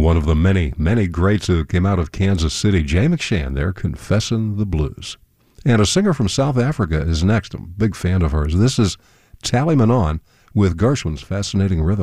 One of the many, many greats who came out of Kansas City, Jay McShann there, Confessin' the Blues. And a singer from South Africa is next. I'm a big fan of hers. This is Tally Manon with Gershwin's fascinating rhythm.